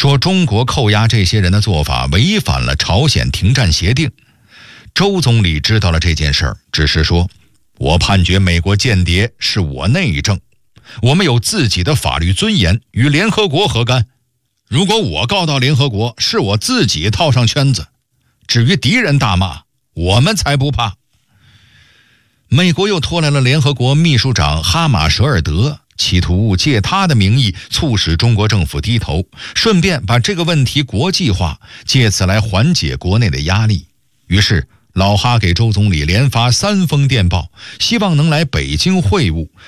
说中国扣押这些人的做法违反了朝鲜停战协定。周总理知道了这件事儿，只是说，我判决美国间谍是我内政，我们有自己的法律尊严，与联合国何干？如果我告到联合国，是我自己套上圈子。至于敌人大骂，我们才不怕。美国又拖来了联合国秘书长哈马舍尔德，企图借他的名义促使中国政府低头，顺便把这个问题国际化，借此来缓解国内的压力。于是老哈给周总理连发3封电报，希望能来北京会晤，